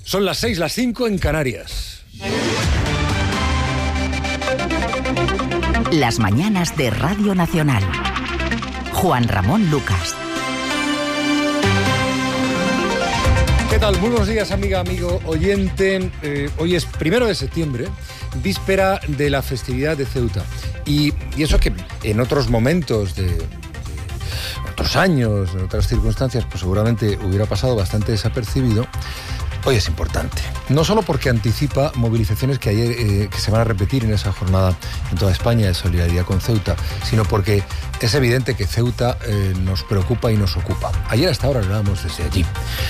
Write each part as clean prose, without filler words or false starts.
Son las 6, las 5 en Canarias. Las mañanas de Radio Nacional. Juan Ramón Lucas. ¿Qué tal? Muy buenos días, amiga, amigo, oyente. Hoy es 1 de septiembre, víspera de la festividad de Ceuta. Y eso que en otros momentos de otros años, en otras circunstancias, pues seguramente hubiera pasado bastante desapercibido. Hoy es importante, no solo porque anticipa movilizaciones que se van a repetir en esa jornada en toda España de solidaridad con Ceuta, sino porque es evidente que Ceuta nos preocupa y nos ocupa. Ayer hasta ahora hablábamos desde allí,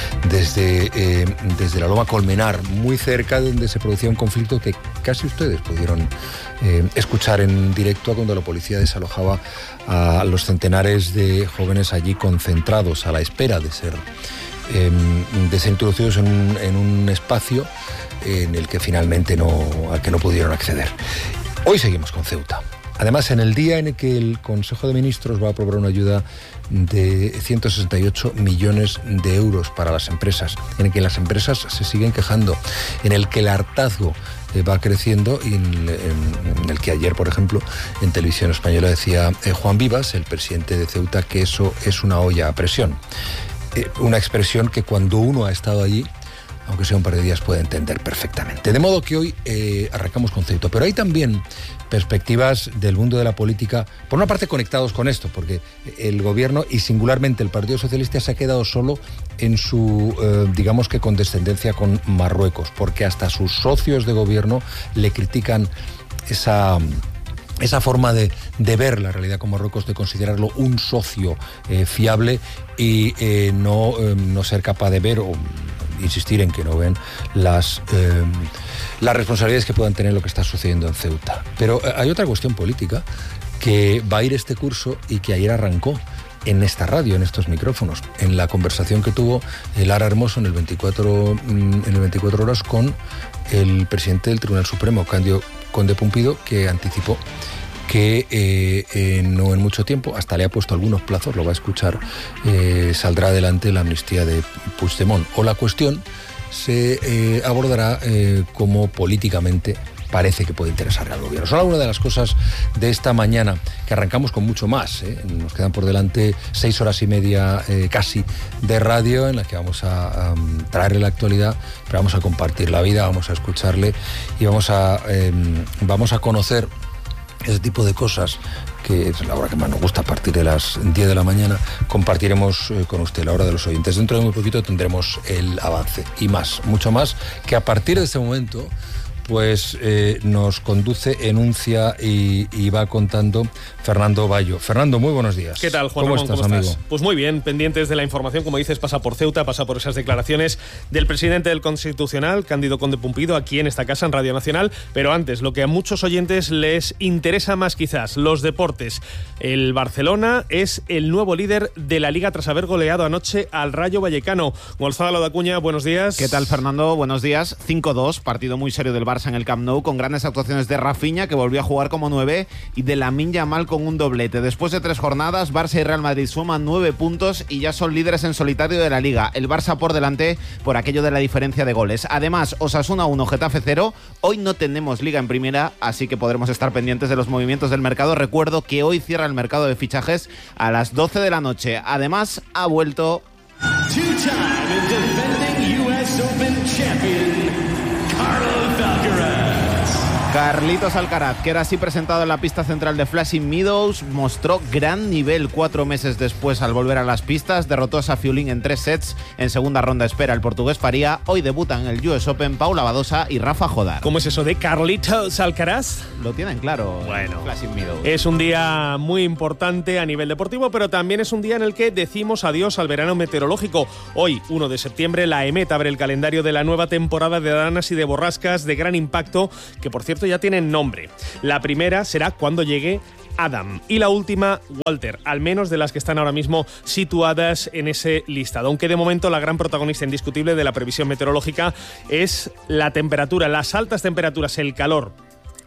desde la Loma Colmenar, muy cerca de donde se producía un conflicto que casi ustedes pudieron escuchar en directo cuando la policía desalojaba a los centenares de jóvenes allí concentrados a la espera de ser introducidos en un espacio en el que finalmente al que no pudieron acceder. Hoy seguimos con Ceuta. Además, en el día en el que el Consejo de Ministros va a aprobar una ayuda de 168 millones de euros para las empresas, en el que las empresas se siguen quejando, en el que el hartazgo va creciendo y en el que ayer, por ejemplo, en Televisión Española decía Juan Vivas, el presidente de Ceuta, que eso es una olla a presión. Una expresión que cuando uno ha estado allí, aunque sea un par de días, puede entender perfectamente. De modo que hoy arrancamos con Ceuta, pero hay también perspectivas del mundo de la política, por una parte conectados con esto, porque el gobierno y singularmente el Partido Socialista se ha quedado solo en su, digamos que condescendencia con Marruecos, porque hasta sus socios de gobierno le critican esa forma de ver la realidad con Marruecos, de considerarlo un socio fiable y no ser capaz de ver o insistir en que no ven las responsabilidades que puedan tener lo que está sucediendo en Ceuta. Pero hay otra cuestión política que va a ir este curso y que ayer arrancó en esta radio, en estos micrófonos, en la conversación que tuvo Lara Hermoso en el 24 horas con el presidente del Tribunal Supremo, Cándido Conde Pumpido, que anticipó que no en mucho tiempo, hasta le ha puesto algunos plazos, lo va a escuchar, saldrá adelante la amnistía de Puigdemont. O la cuestión se abordará como políticamente parece que puede interesarle al gobierno. Son algunas de las cosas de esta mañana, que arrancamos con mucho más. Nos quedan por delante 6 horas y media casi de radio, en las que vamos a traerle la actualidad, pero vamos a compartir la vida, vamos a escucharle y vamos a conocer ese tipo de cosas que es la hora que más nos gusta. A partir de las 10 de la mañana compartiremos con usted la hora de los oyentes. Dentro de muy poquito tendremos el avance y más, mucho más, que a partir de este momento pues nos conduce, enuncia y va contando Fernando Bayo. Fernando, muy buenos días. ¿Qué tal, Juan Ramón? ¿Cómo estás? Pues muy bien, pendientes de la información, como dices, pasa por Ceuta, pasa por esas declaraciones del presidente del Constitucional, Cándido Conde Pumpido, aquí en esta casa, en Radio Nacional. Pero antes, lo que a muchos oyentes les interesa más quizás, los deportes. El Barcelona es el nuevo líder de la Liga tras haber goleado anoche al Rayo Vallecano. Gonzalo de Acuña, buenos días. ¿Qué tal, Fernando? Buenos días. 5-2, partido muy serio del Barça en el Camp Nou, con grandes actuaciones de Rafinha, que volvió a jugar como 9, y de Lamine Yamal con un doblete. Después de 3 jornadas, Barça y Real Madrid suman 9 puntos y ya son líderes en solitario de la Liga. El Barça por delante por aquello de la diferencia de goles. Además, Osasuna 1, Getafe 0. Hoy no tenemos Liga en primera, así que podremos estar pendientes de los movimientos del mercado. Recuerdo que hoy cierra el mercado de fichajes a las 12 de la noche. Además, ha vuelto two-time defending US Open champion Carlos Alcaraz. Carlitos Alcaraz, que era así presentado en la pista central de Flushing Meadows, mostró gran nivel 4 meses después al volver a las pistas. Derrotó a Safiulín en 3 sets. En segunda ronda espera el portugués Faría. Hoy debutan en el US Open Paula Badosa y Rafa Jodar. ¿Cómo es eso de Carlitos Alcaraz? Lo tienen claro. Bueno, Flushing Meadows. Es un día muy importante a nivel deportivo, pero también es un día en el que decimos adiós al verano meteorológico. Hoy, 1 de septiembre, la EMET abre el calendario de la nueva temporada de danas y de borrascas de gran impacto, que por cierto ya tienen nombre. La primera será cuando llegue Adam y la última Walter, al menos de las que están ahora mismo situadas en ese listado. Aunque de momento la gran protagonista indiscutible de la previsión meteorológica es la temperatura, las altas temperaturas, el calor.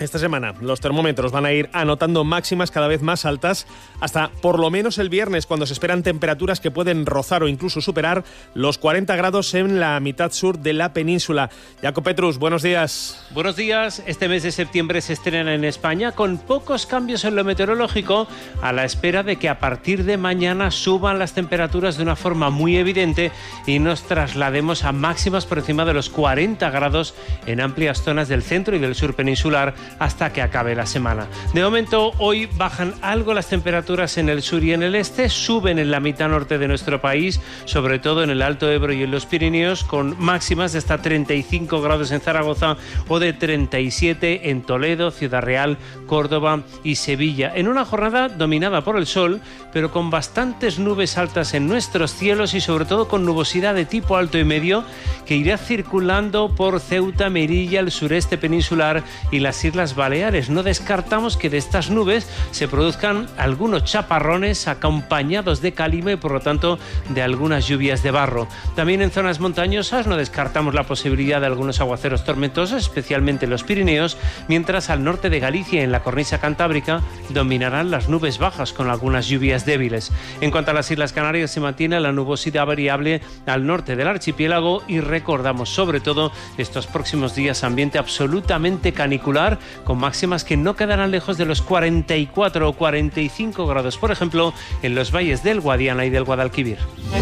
Esta semana los termómetros van a ir anotando máximas cada vez más altas hasta por lo menos el viernes, cuando se esperan temperaturas que pueden rozar o incluso superar los 40 grados en la mitad sur de la península. Jaco Petrus, buenos días. Buenos días. Este mes de septiembre se estrena en España con pocos cambios en lo meteorológico, a la espera de que a partir de mañana suban las temperaturas de una forma muy evidente y nos traslademos a máximas por encima de los 40 grados en amplias zonas del centro y del sur peninsular hasta que acabe la semana. De momento, hoy bajan algo las temperaturas en el sur y en el este, suben en la mitad norte de nuestro país, sobre todo en el Alto Ebro y en los Pirineos, con máximas de hasta 35 grados en Zaragoza o de 37 en Toledo, Ciudad Real, Córdoba y Sevilla. En una jornada dominada por el sol, pero con bastantes nubes altas en nuestros cielos y sobre todo con nubosidad de tipo alto y medio que irá circulando por Ceuta, Melilla, el sureste peninsular y las Islas Baleares. No descartamos que de estas nubes se produzcan algunos chaparrones acompañados de calima y por lo tanto de algunas lluvias de barro. También en zonas montañosas no descartamos la posibilidad de algunos aguaceros tormentosos, especialmente en los Pirineos, mientras al norte de Galicia y en la cornisa cantábrica dominarán las nubes bajas con algunas lluvias débiles. En cuanto a las Islas Canarias, se mantiene la nubosidad variable al norte del archipiélago y recordamos sobre todo estos próximos días ambiente absolutamente canicular, con máximas que no quedarán lejos de los 44 o 45 grados, por ejemplo, en los valles del Guadiana y del Guadalquivir.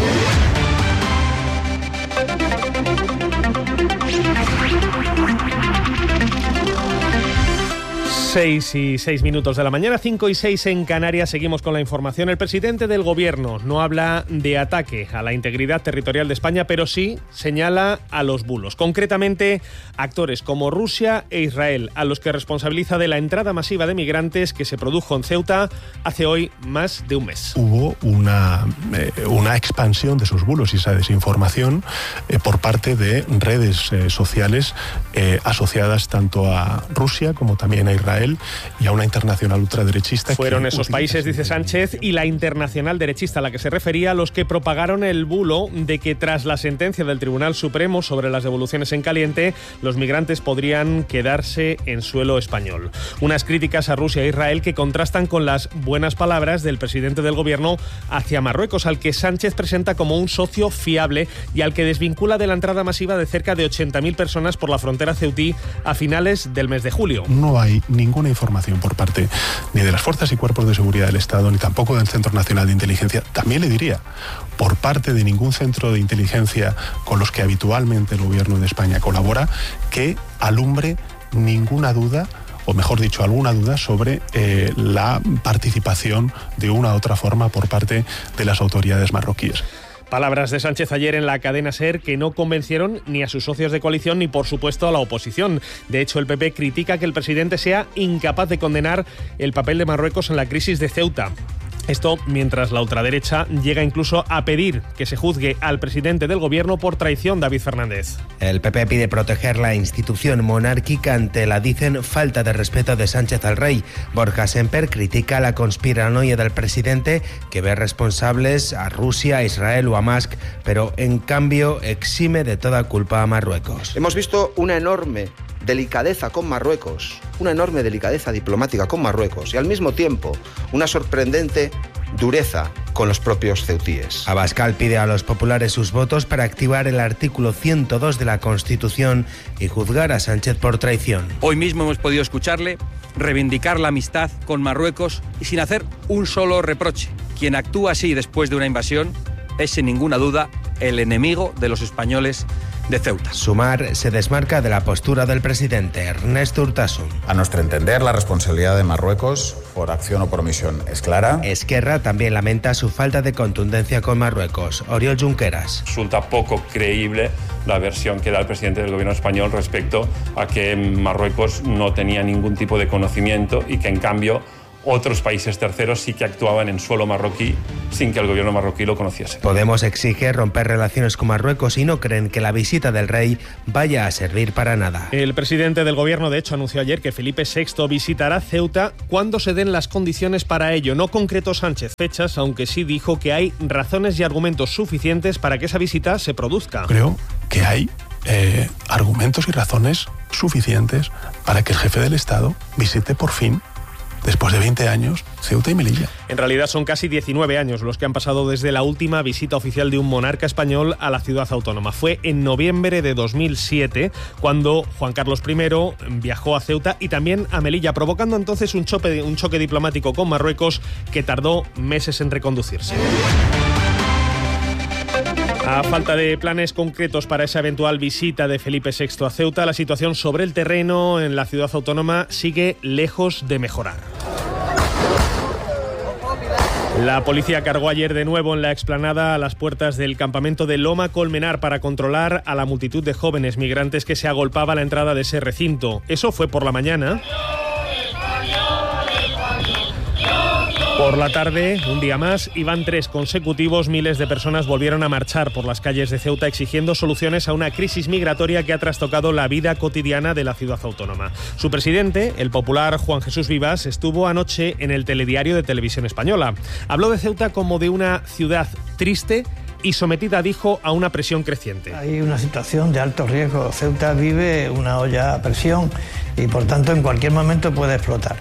6:06 de la mañana, 5:06 en Canarias. Seguimos con la información. El presidente del Gobierno no habla de ataque a la integridad territorial de España, pero sí señala a los bulos. Concretamente, actores como Rusia e Israel, a los que responsabiliza de la entrada masiva de migrantes que se produjo en Ceuta hace hoy más de un mes. Hubo una expansión de esos bulos y esa desinformación por parte de redes sociales asociadas tanto a Rusia como también a Israel y a una internacional ultraderechista. Fueron esos países, dice Sánchez, y la internacional derechista a la que se refería, los que propagaron el bulo de que tras la sentencia del Tribunal Supremo sobre las devoluciones en caliente, los migrantes podrían quedarse en suelo español. Unas críticas a Rusia e Israel que contrastan con las buenas palabras del presidente del Gobierno hacia Marruecos, al que Sánchez presenta como un socio fiable y al que desvincula de la entrada masiva de cerca de 80.000 personas por la frontera ceutí a finales del mes de julio. No hay ninguna información por parte ni de las fuerzas y cuerpos de seguridad del Estado, ni tampoco del Centro Nacional de Inteligencia, también le diría, por parte de ningún centro de inteligencia con los que habitualmente el Gobierno de España colabora, que alumbre ninguna duda, o mejor dicho, alguna duda sobre la participación de una u otra forma por parte de las autoridades marroquíes. Palabras de Sánchez ayer en la cadena SER que no convencieron ni a sus socios de coalición ni, por supuesto, a la oposición. De hecho, el PP critica que el presidente sea incapaz de condenar el papel de Marruecos en la crisis de Ceuta. Esto mientras la ultraderecha llega incluso a pedir que se juzgue al presidente del Gobierno por traición, David Fernández. El PP pide proteger la institución monárquica ante la, dicen, falta de respeto de Sánchez al rey. Borja Semper critica la conspiranoia del presidente, que ve responsables a Rusia, a Israel o a Musk, pero en cambio exime de toda culpa a Marruecos. Hemos visto una enorme delicadeza con Marruecos, una enorme delicadeza diplomática con Marruecos y al mismo tiempo una sorprendente dureza con los propios ceutíes. Abascal pide a los populares sus votos para activar el artículo 102 de la Constitución y juzgar a Sánchez por traición. Hoy mismo hemos podido escucharle reivindicar la amistad con Marruecos y sin hacer un solo reproche. Quien actúa así después de una invasión es sin ninguna duda el enemigo de los españoles de Ceuta. Sumar se desmarca de la postura del presidente Ernesto Urtasun. A nuestro entender, la responsabilidad de Marruecos, por acción o por omisión, es clara. Esquerra también lamenta su falta de contundencia con Marruecos. Oriol Junqueras. Resulta poco creíble la versión que da el presidente del Gobierno español respecto a que Marruecos no tenía ningún tipo de conocimiento y que, en cambio, otros países terceros sí que actuaban en suelo marroquí sin que el gobierno marroquí lo conociese. Podemos exige romper relaciones con Marruecos y no creen que la visita del rey vaya a servir para nada. El presidente del gobierno, de hecho, anunció ayer que Felipe VI visitará Ceuta cuando se den las condiciones para ello. No concretó Sánchez fechas, aunque sí dijo que hay razones y argumentos suficientes para que esa visita se produzca. Creo que hay argumentos y razones suficientes para que el jefe del Estado visite por fin, después de 20 años, Ceuta y Melilla. En realidad son casi 19 años los que han pasado desde la última visita oficial de un monarca español a la ciudad autónoma. Fue en noviembre de 2007 cuando Juan Carlos I viajó a Ceuta y también a Melilla, provocando entonces un choque diplomático con Marruecos que tardó meses en reconducirse. A falta de planes concretos para esa eventual visita de Felipe VI a Ceuta, la situación sobre el terreno en la ciudad autónoma sigue lejos de mejorar. La policía cargó ayer de nuevo en la explanada a las puertas del campamento de Loma Colmenar para controlar a la multitud de jóvenes migrantes que se agolpaba a la entrada de ese recinto. Eso fue por la mañana. Por la tarde, un día más, y van 3 consecutivos, miles de personas volvieron a marchar por las calles de Ceuta exigiendo soluciones a una crisis migratoria que ha trastocado la vida cotidiana de la ciudad autónoma. Su presidente, el popular Juan Jesús Vivas, estuvo anoche en el telediario de Televisión Española. Habló de Ceuta como de una ciudad triste y sometida, dijo, a una presión creciente. Hay una situación de alto riesgo. Ceuta vive una olla a presión y, por tanto, en cualquier momento puede explotar.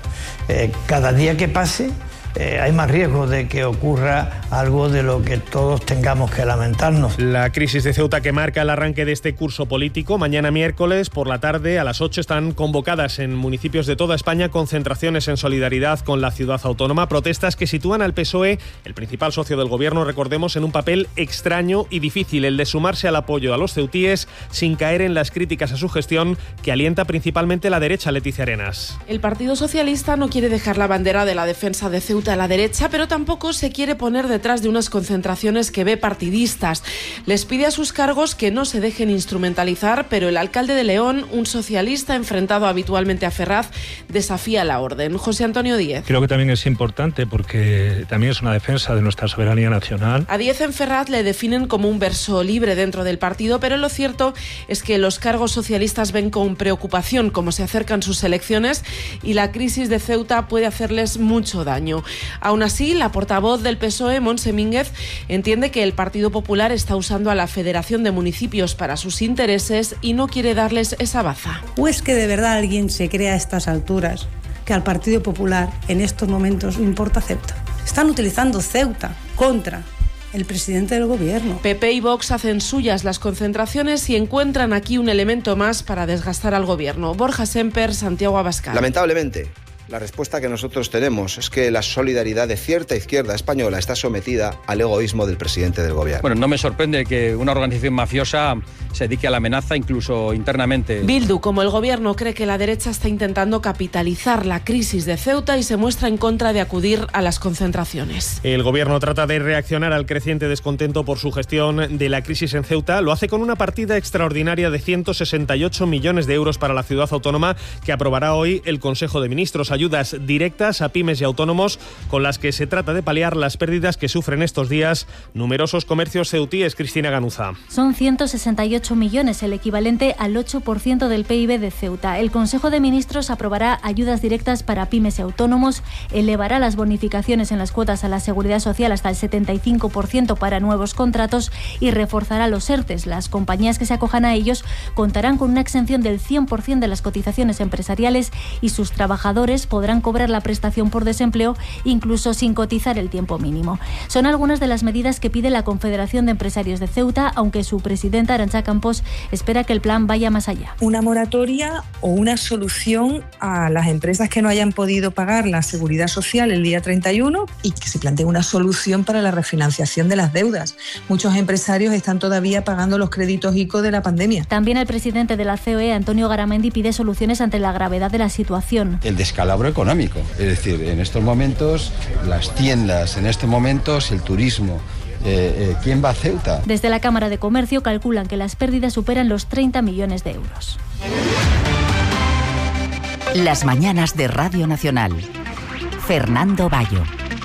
Cada día que pase, hay más riesgo de que ocurra algo de lo que todos tengamos que lamentarnos. La crisis de Ceuta que marca el arranque de este curso político. Mañana miércoles por la tarde a las 8 están convocadas en municipios de toda España concentraciones en solidaridad con la ciudad autónoma, protestas que sitúan al PSOE, el principal socio del gobierno, recordemos, en un papel extraño y difícil, el de sumarse al apoyo a los ceutíes sin caer en las críticas a su gestión que alienta principalmente la derecha. Leticia Arenas. El Partido Socialista no quiere dejar la bandera de la defensa de Ceuta a la derecha, pero tampoco se quiere poner detrás de unas concentraciones que ve partidistas. Les pide a sus cargos que no se dejen instrumentalizar, pero el alcalde de León, un socialista enfrentado habitualmente a Ferraz, desafía la orden. José Antonio Díez. Creo que también es importante porque también es una defensa de nuestra soberanía nacional. A Díez en Ferraz le definen como un verso libre dentro del partido, pero lo cierto es que los cargos socialistas ven con preocupación cómo se acercan sus elecciones y la crisis de Ceuta puede hacerles mucho daño. Aún así, la portavoz del PSOE, Montse Mínguez, entiende que el Partido Popular está usando a la Federación de Municipios para sus intereses y no quiere darles esa baza. ¿O es que de verdad alguien se cree a estas alturas que al Partido Popular en estos momentos le importa Ceuta? Están utilizando Ceuta contra el presidente del gobierno. PP y Vox hacen suyas las concentraciones y encuentran aquí un elemento más para desgastar al gobierno. Borja Semper, Santiago Abascal. Lamentablemente, la respuesta que nosotros tenemos es que la solidaridad de cierta izquierda española está sometida al egoísmo del presidente del gobierno. Bueno, no me sorprende que una organización mafiosa se dedique a la amenaza incluso internamente. Bildu, como el gobierno, cree que la derecha está intentando capitalizar la crisis de Ceuta y se muestra en contra de acudir a las concentraciones. El gobierno trata de reaccionar al creciente descontento por su gestión de la crisis en Ceuta. Lo hace con una partida extraordinaria de 168 millones de euros para la ciudad autónoma que aprobará hoy el Consejo de Ministros. Ayudas directas a pymes y autónomos con las que se trata de paliar las pérdidas que sufren estos días numerosos comercios ceutíes. Cristina Ganuza. Son 168 millones, el equivalente al 8% del PIB de Ceuta. El Consejo de Ministros aprobará ayudas directas para pymes y autónomos, elevará las bonificaciones en las cuotas a la Seguridad Social hasta el 75% para nuevos contratos y reforzará los ERTEs. Las compañías que se acojan a ellos contarán con una exención del 100% de las cotizaciones empresariales y sus trabajadores podrán cobrar la prestación por desempleo incluso sin cotizar el tiempo mínimo. Son algunas de las medidas que pide la Confederación de Empresarios de Ceuta, aunque su presidenta Arantxa Campos espera que el plan vaya más allá. Una moratoria o una solución a las empresas que no hayan podido pagar la seguridad social el día 31 y que se plantee una solución para la refinanciación de las deudas. Muchos empresarios están todavía pagando los créditos ICO de la pandemia. También el presidente de la COE, Antonio Garamendi, pide soluciones ante la gravedad de la situación. El descalabro económico, es decir, en estos momentos las tiendas, en estos momentos el turismo. ¿Quién va a Ceuta? Desde la Cámara de Comercio calculan que las pérdidas superan los 30 millones de euros. Las mañanas de Radio Nacional. Fernando Bayo.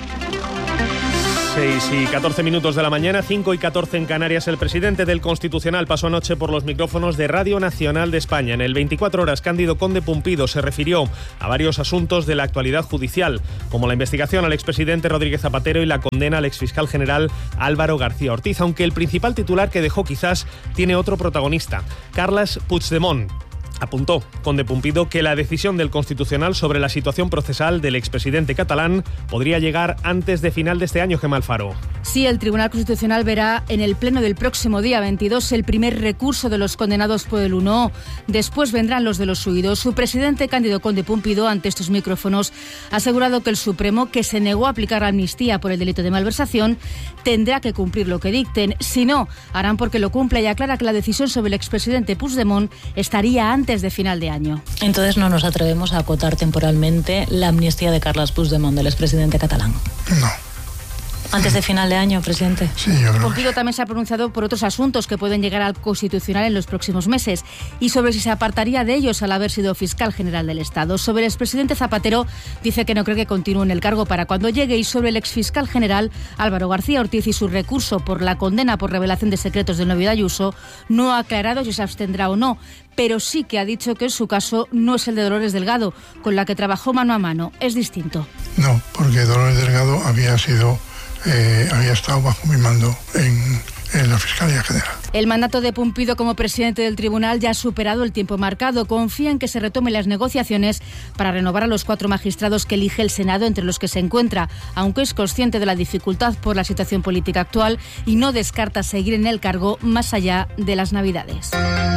6:14 de la mañana, 5:14 en Canarias. El presidente del Constitucional pasó anoche por los micrófonos de Radio Nacional de España. En el 24 horas, Cándido Conde Pumpido se refirió a varios asuntos de la actualidad judicial, como la investigación al expresidente Rodríguez Zapatero y la condena al exfiscal general Álvaro García Ortiz, aunque el principal titular que dejó quizás tiene otro protagonista, Carles Puigdemont. Apuntó Conde Pumpido que la decisión del Constitucional sobre la situación procesal del expresidente catalán podría llegar antes de final de este año. Gemma Alfaro. Sí, el Tribunal Constitucional verá en el pleno del próximo día 22 el primer recurso de los condenados por el 1O. Después vendrán los de los huidos. Su presidente, Cándido Conde Pumpido, ante estos micrófonos, ha asegurado que el Supremo, que se negó a aplicar la amnistía por el delito de malversación, tendrá que cumplir lo que dicten. Si no, harán porque lo cumpla, y aclara que la decisión sobre el expresidente Puigdemont estaría antes de final de año. Entonces no nos atrevemos a acotar temporalmente la amnistía de Carles Puigdemont, del expresidente catalán. No. ¿Antes de final de año, presidente? Sí, yo creo. Pumpido también se ha pronunciado por otros asuntos que pueden llegar al Constitucional en los próximos meses y sobre si se apartaría de ellos al haber sido fiscal general del Estado. Sobre el expresidente Zapatero, dice que no cree que continúe en el cargo para cuando llegue, y sobre el exfiscal general Álvaro García Ortiz y su recurso por la condena por revelación de secretos del novio de Ayuso, no ha aclarado si se abstendrá o no, pero sí que ha dicho que en su caso no es el de Dolores Delgado, con la que trabajó mano a mano. Es distinto. No, porque Dolores Delgado había estado bajo mi mando en la Fiscalía General. El mandato de Pumpido como presidente del tribunal ya ha superado el tiempo marcado. Confía en que se retomen las negociaciones para renovar a los 4 magistrados que elige el Senado, entre los que se encuentra, aunque es consciente de la dificultad por la situación política actual y no descarta seguir en el cargo más allá de las Navidades.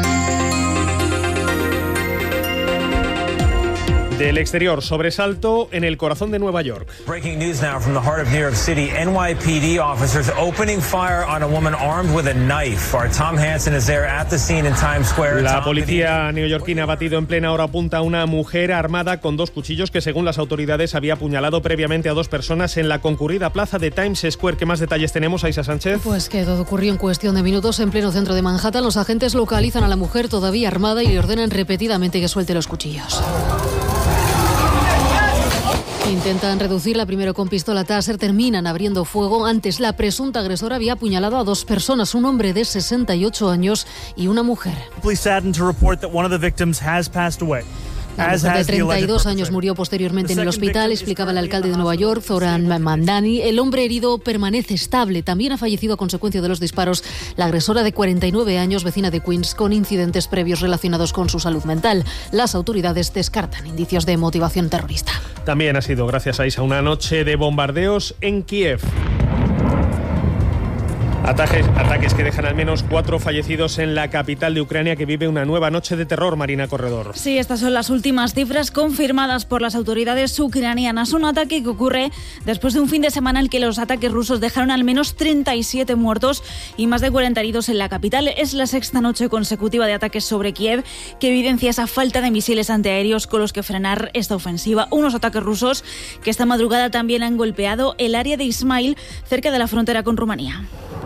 Del exterior, sobresalto en el corazón de Nueva York. Breaking news now from the heart of New York City. NYPD officers opening fire on a woman armed with a knife. Our Tom Hansen is there at the scene in Times Square. La policía neoyorquina ha batido en plena hora punta a una mujer armada con 2 cuchillos que, según las autoridades, había apuñalado previamente a 2 personas en la concurrida plaza de Times Square. ¿Qué más detalles tenemos, Aisa Sánchez? Pues que todo ocurrió en cuestión de minutos en pleno centro de Manhattan. Los agentes localizan a la mujer todavía armada y le ordenan repetidamente que suelte los cuchillos. Intentan reducirla primero con pistola Taser, terminan abriendo fuego. Antes, la presunta agresora había apuñalado a 2 personas, un hombre de 68 años y una mujer. La mujer de 32 años murió posteriormente en el hospital, explicaba el alcalde de Nueva York, Zoran Mamdani. El hombre herido permanece estable. También ha fallecido a consecuencia de los disparos la agresora de 49 años, vecina de Queens, con incidentes previos relacionados con su salud mental. Las autoridades descartan indicios de motivación terrorista. También ha sido, gracias a Isa, una noche de bombardeos en Kiev. Ataques que dejan al menos 4 fallecidos en la capital de Ucrania, que vive una nueva noche de terror. Marina Corredor. Sí, estas son las últimas cifras confirmadas por las autoridades ucranianas. Un ataque que ocurre después de un fin de semana en el que los ataques rusos dejaron al menos 37 muertos y más de 40 heridos en la capital. Es la 6ª noche consecutiva de ataques sobre Kiev, que evidencia esa falta de misiles antiaéreos con los que frenar esta ofensiva. Unos ataques rusos que esta madrugada también han golpeado el área de Ismail, cerca de la frontera con Rumanía.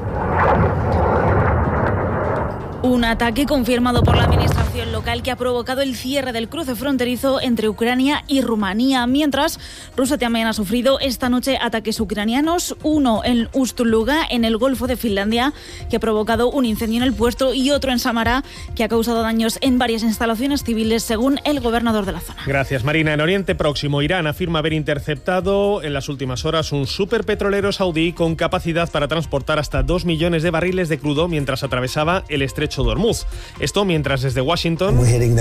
Un ataque confirmado por la administración local que ha provocado el cierre del cruce fronterizo entre Ucrania y Rumanía. Mientras, Rusia también ha sufrido esta noche ataques ucranianos, uno en Ust-Luga, en el Golfo de Finlandia, que ha provocado un incendio en el puerto, y otro en Samara, que ha causado daños en varias instalaciones civiles, según el gobernador de la zona. Gracias, Marina. En Oriente Próximo, Irán afirma haber interceptado en las últimas horas un superpetrolero saudí con capacidad para transportar hasta 2 millones de barriles de crudo mientras atravesaba el estrecho de Hormuz. Esto mientras desde Washington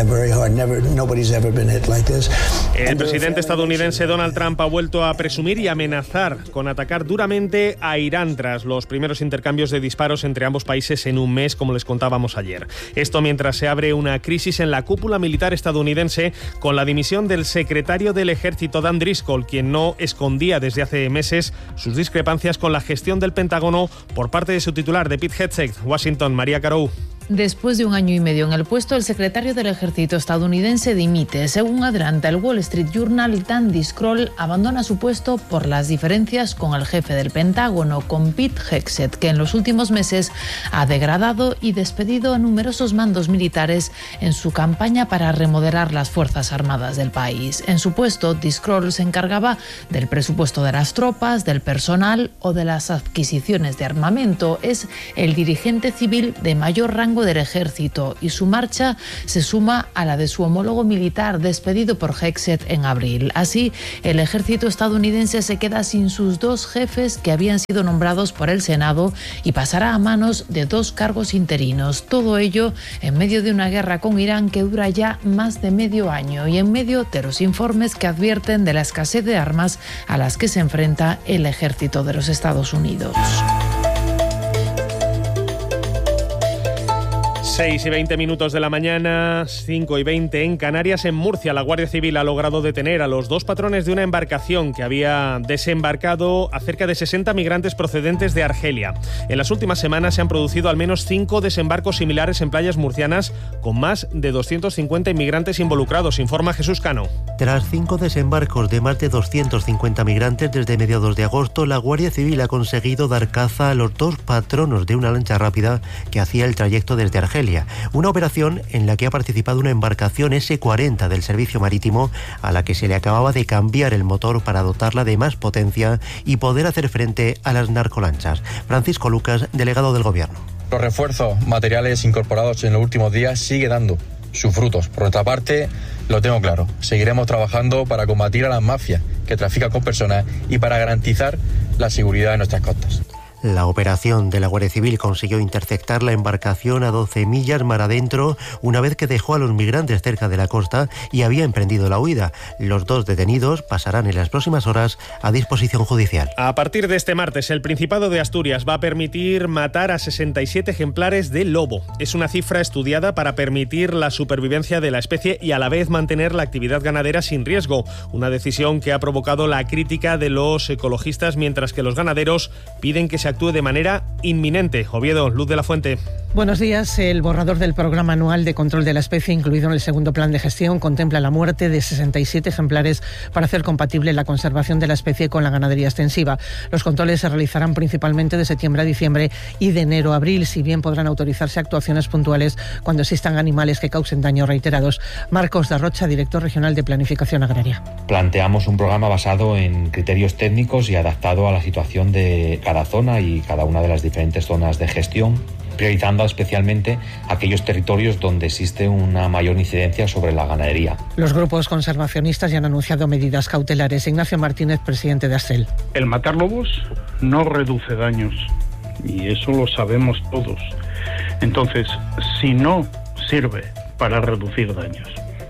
el presidente estadounidense Donald Trump ha vuelto a presumir y amenazar con atacar duramente a Irán tras los primeros intercambios de disparos entre ambos países en un mes, como les contábamos ayer. Esto mientras se abre una crisis en la cúpula militar estadounidense con la dimisión del secretario del ejército Dan Driscoll, quien no escondía desde hace meses sus discrepancias con la gestión del Pentágono por parte de su titular, de Pete Hegseth. Washington, María Carou. Después de 1 año y medio en el puesto, el secretario del ejército estadounidense dimite. Según adelanta el Wall Street Journal, Dan Driscoll abandona su puesto por las diferencias con el jefe del Pentágono, con Pete Hegseth, que en los últimos meses ha degradado y despedido a numerosos mandos militares en su campaña para remodelar las Fuerzas Armadas del país. En su puesto, Driscoll se encargaba del presupuesto de las tropas, del personal o de las adquisiciones de armamento. Es el dirigente civil de mayor rango rango del ejército y su marcha se suma a la de su homólogo militar despedido por Hexet en abril. Así, el ejército estadounidense se queda sin sus 2 jefes que habían sido nombrados por el Senado y pasará a manos de 2 cargos interinos. Todo ello en medio de una guerra con Irán que dura ya más de medio año y en medio de los informes que advierten de la escasez de armas a las que se enfrenta el ejército de los Estados Unidos. 6:20 de la mañana, 5:20 en Canarias. En Murcia, la Guardia Civil ha logrado detener a los 2 patrones de una embarcación que había desembarcado a cerca de 60 migrantes procedentes de Argelia. En las últimas semanas se han producido al menos 5 desembarcos similares en playas murcianas con más de 250 inmigrantes involucrados, informa Jesús Cano. Tras 5 desembarcos de más de 250 migrantes desde mediados de agosto, la Guardia Civil ha conseguido dar caza a los 2 patronos de una lancha rápida que hacía el trayecto desde Argelia. Una operación en la que ha participado una embarcación S-40 del Servicio Marítimo a la que se le acababa de cambiar el motor para dotarla de más potencia y poder hacer frente a las narcolanchas. Francisco Lucas, delegado del Gobierno. Los refuerzos materiales incorporados en los últimos días sigue dando sus frutos. Por otra parte, lo tengo claro, seguiremos trabajando para combatir a las mafias que trafican con personas y para garantizar la seguridad de nuestras costas. La operación de la Guardia Civil consiguió interceptar la embarcación a 12 millas mar adentro una vez que dejó a los migrantes cerca de la costa y había emprendido la huida. Los 2 detenidos pasarán en las próximas horas a disposición judicial. A partir de este martes, el Principado de Asturias va a permitir matar a 67 ejemplares de lobo. Es una cifra estudiada para permitir la supervivencia de la especie y a la vez mantener la actividad ganadera sin riesgo. Una decisión que ha provocado la crítica de los ecologistas, mientras que los ganaderos piden que se actúe de manera inminente. Oviedo, Luz de la Fuente. Buenos días. El borrador del Programa Anual de Control de la Especie, incluido en el segundo plan de gestión, contempla la muerte de 67 ejemplares para hacer compatible la conservación de la especie con la ganadería extensiva. Los controles se realizarán principalmente de septiembre a diciembre y de enero a abril, si bien podrán autorizarse actuaciones puntuales cuando existan animales que causen daños reiterados. Marcos da Rocha, director regional de Planificación Agraria. Planteamos un programa basado en criterios técnicos y adaptado a la situación de cada zona y cada una de las diferentes zonas de gestión, priorizando especialmente aquellos territorios donde existe una mayor incidencia sobre la ganadería. Los grupos conservacionistas ya han anunciado medidas cautelares. Ignacio Martínez, presidente de ASEL. El matar lobos no reduce daños y eso lo sabemos todos. Entonces, si no sirve para reducir daños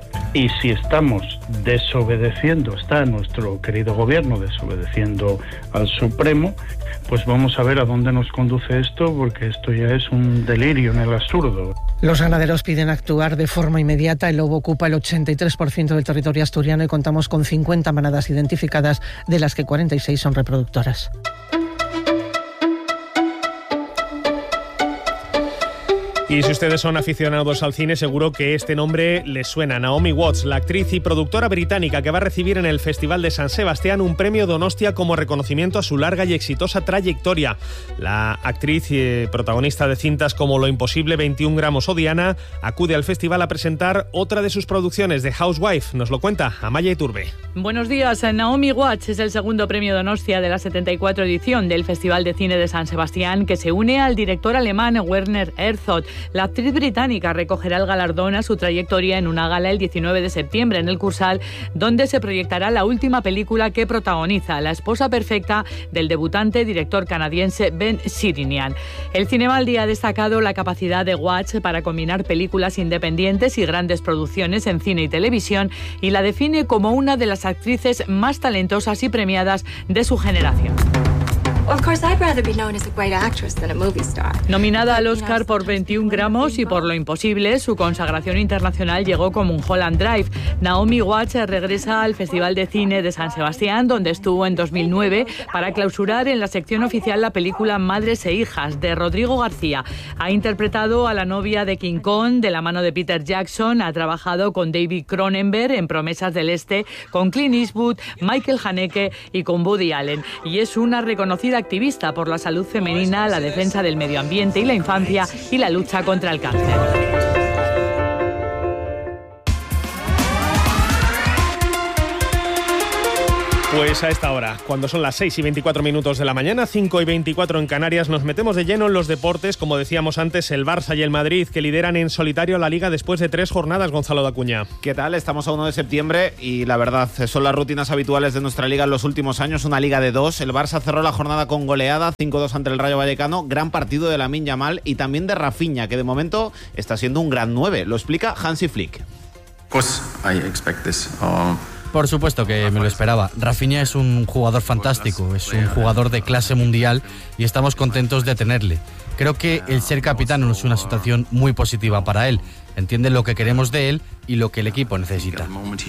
y si estamos desobedeciendo, está nuestro querido gobierno desobedeciendo al Supremo, pues vamos a ver a dónde nos conduce esto, porque esto ya es un delirio en el absurdo. Los ganaderos piden actuar de forma inmediata. El lobo ocupa el 83% del territorio asturiano y contamos con 50 manadas identificadas, de las que 46 son reproductoras. Y si ustedes son aficionados al cine, seguro que este nombre les suena. Naomi Watts, la actriz y productora británica que va a recibir en el Festival de San Sebastián un premio Donostia como reconocimiento a su larga y exitosa trayectoria. La actriz protagonista de cintas como Lo Imposible, 21 gramos o Diana, acude al festival a presentar otra de sus producciones, The Housewife. Nos lo cuenta Amaya Iturbe. Buenos días. Naomi Watts es el segundo premio Donostia de la 74 edición del Festival de Cine de San Sebastián, que se une al director alemán Werner Herzog. La actriz británica recogerá el galardón a su trayectoria en una gala el 19 de septiembre en el Cursal, donde se proyectará la última película que protagoniza, La esposa perfecta, del debutante director canadiense Ben Sirinian. El Cinemaldi ha destacado la capacidad de Watts para combinar películas independientes y grandes producciones en cine y televisión, y la define como una de las actrices más talentosas y premiadas de su generación. Nominada al Oscar por 21 gramos y por Lo Imposible, su consagración internacional llegó como un Holland Drive. Naomi Watts regresa al Festival de Cine de San Sebastián, donde estuvo en 2009, para clausurar en la sección oficial la película Madres e Hijas, de Rodrigo García. Ha interpretado a la novia de King Kong de la mano de Peter Jackson, ha trabajado con David Cronenberg en Promesas del Este, con Clint Eastwood, Michael Haneke y con Woody Allen, y es una reconocida activista por la salud femenina, la defensa del medio ambiente y la infancia y la lucha contra el cáncer. Pues a esta hora, cuando son las 6:24 de la mañana, 5:24 en Canarias, nos metemos de lleno en los deportes. Como decíamos antes, el Barça y el Madrid, que lideran en solitario la Liga después de 3 jornadas. Gonzalo Dacuña. ¿Qué tal? Estamos a 1 de septiembre y la verdad son las rutinas habituales de nuestra Liga en los últimos años. Una Liga de 2. El Barça cerró la jornada con goleada, 5-2 ante el Rayo Vallecano. Gran partido de Lamine Yamal y también de Rafinha, que de momento está siendo un gran 9. Lo explica Hansi Flick. Pues I expect this. Por supuesto que me lo esperaba. Rafinha es un jugador fantástico, es un jugador de clase mundial y estamos contentos de tenerle. Creo que el ser capitán es una situación muy positiva para él. Entiende lo que queremos de él y lo que el equipo necesita.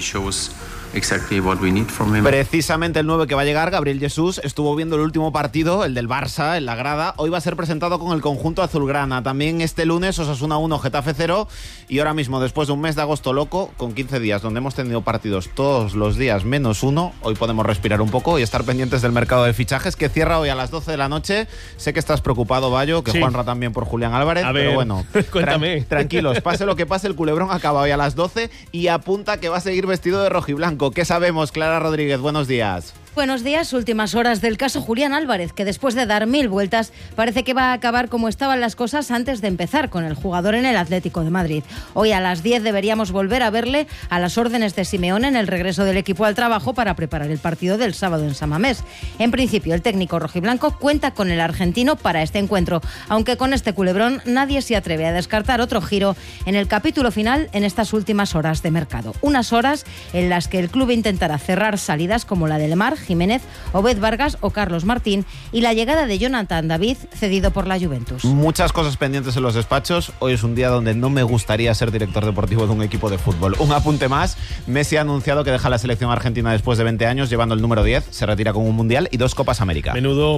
Precisamente el 9 que va a llegar, Gabriel Jesús, estuvo viendo el último partido, el del Barça, en la grada. Hoy va a ser presentado con el conjunto azulgrana. También este lunes, Osasuna 1, Getafe 0. Y ahora mismo, después de un mes de agosto loco, con 15 días donde hemos tenido partidos todos los días menos uno, hoy podemos respirar un poco y estar pendientes del mercado de fichajes, que cierra hoy a las 12 de la noche. Sé que estás preocupado, Bayo, que sí. Juanra también por Julián Álvarez, pero bueno, cuéntame. Tranquilos, pase lo que pase, el Culebrón acaba hoy a las 12 y apunta que va a seguir vestido de rojiblanco. ¿Qué sabemos? Clara Rodríguez, buenos días. Buenos días, últimas horas del caso Julián Álvarez, que después de dar 1000 vueltas parece que va a acabar como estaban las cosas antes de empezar con el jugador en el Atlético de Madrid. Hoy a las 10 deberíamos volver a verle a las órdenes de Simeone en el regreso del equipo al trabajo para preparar el partido del sábado en San Mamés. En principio, el técnico rojiblanco cuenta con el argentino para este encuentro, aunque con este culebrón nadie se atreve a descartar otro giro en el capítulo final en estas últimas horas de mercado. Unas horas en las que el club intentará cerrar salidas como la de Lemar, Jiménez, Obed Vargas o Carlos Martín y la llegada de Jonathan David, cedido por la Juventus. Muchas cosas pendientes en los despachos. Hoy es un día donde no me gustaría ser director deportivo de un equipo de fútbol. Un apunte más, Messi ha anunciado que deja la selección argentina después de 20 años, llevando el número 10, se retira con un Mundial y 2 Copas América. Menudo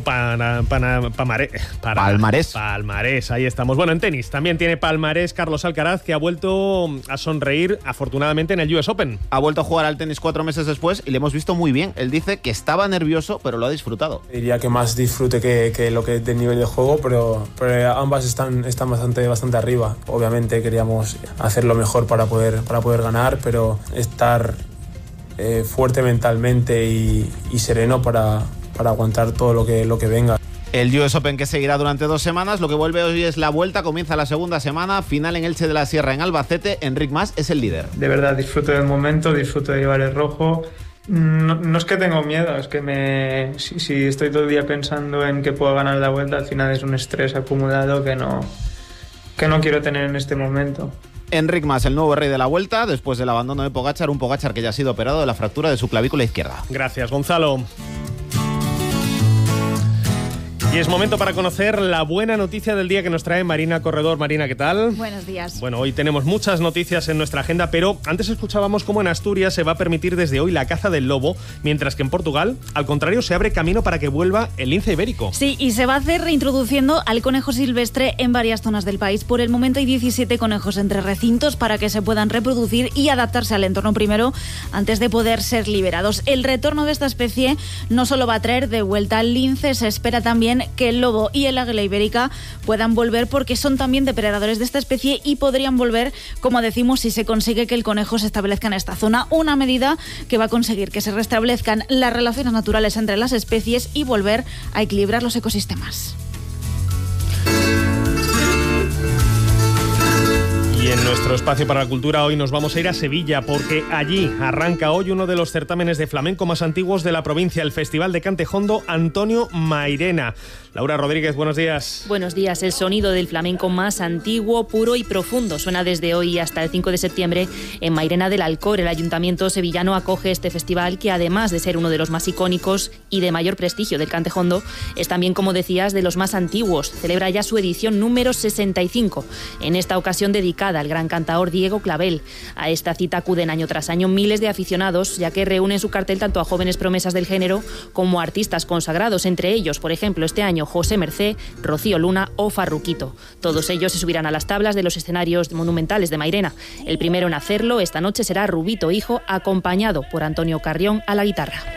palmarés, ahí estamos. Bueno, en tenis también tiene palmarés Carlos Alcaraz, que ha vuelto a sonreír, afortunadamente, en el US Open. Ha vuelto a jugar al tenis 4 meses después y le hemos visto muy bien. Él dice que estaba nervioso, pero lo ha disfrutado. Diría que más disfrute que lo que del nivel de juego, pero ambas están bastante arriba. Obviamente queríamos hacer lo mejor para poder ganar, pero estar fuerte mentalmente y sereno para aguantar todo lo que venga. El US Open que seguirá durante 2 semanas. Lo que vuelve hoy es la vuelta. Comienza la segunda semana. Final en Elche de la Sierra, en Albacete. Enric Mas es el líder. De verdad, disfruto del momento, disfruto de llevar el rojo. No es que tengo miedo, es que si estoy todo el día pensando en que puedo ganar la vuelta, al final es un estrés acumulado que no quiero tener en este momento. Enric Mas, el nuevo rey de la vuelta, después del abandono de Pogačar, un Pogačar que ya ha sido operado de la fractura de su clavícula izquierda. Gracias, Gonzalo. Y es momento para conocer la buena noticia del día que nos trae Marina Corredor. Marina, ¿qué tal? Buenos días. Bueno, hoy tenemos muchas noticias en nuestra agenda, pero antes escuchábamos cómo en Asturias se va a permitir desde hoy la caza del lobo, mientras que en Portugal, al contrario, se abre camino para que vuelva el lince ibérico. Sí, y se va a hacer reintroduciendo al conejo silvestre en varias zonas del país. Por el momento hay 17 conejos entre recintos para que se puedan reproducir y adaptarse al entorno primero antes de poder ser liberados. El retorno de esta especie no solo va a traer de vuelta al lince, se espera también que el lobo y el águila ibérica puedan volver porque son también depredadores de esta especie y podrían volver, como decimos, si se consigue que el conejo se establezca en esta zona. Una medida que va a conseguir que se restablezcan las relaciones naturales entre las especies y volver a equilibrar los ecosistemas. Y en nuestro espacio para la cultura hoy nos vamos a ir a Sevilla porque allí arranca hoy uno de los certámenes de flamenco más antiguos de la provincia, el Festival de Cante Jondo Antonio Mairena. Laura Rodríguez, buenos días. Buenos días. El sonido del flamenco más antiguo, puro y profundo suena desde hoy hasta el 5 de septiembre en Mairena del Alcor. El ayuntamiento sevillano acoge este festival que, además de ser uno de los más icónicos y de mayor prestigio del cante jondo, es también, como decías, de los más antiguos. Celebra ya su edición número 65, en esta ocasión dedicada al gran cantaor Diego Clavel. A esta cita acuden año tras año miles de aficionados, ya que reúne en su cartel tanto a jóvenes promesas del género como a artistas consagrados, entre ellos, por ejemplo, este año José Mercé, Rocío Luna o Farruquito. Todos ellos se subirán a las tablas de los escenarios monumentales de Mairena. El primero en hacerlo esta noche será Rubito Hijo, acompañado por Antonio Carrión a la guitarra.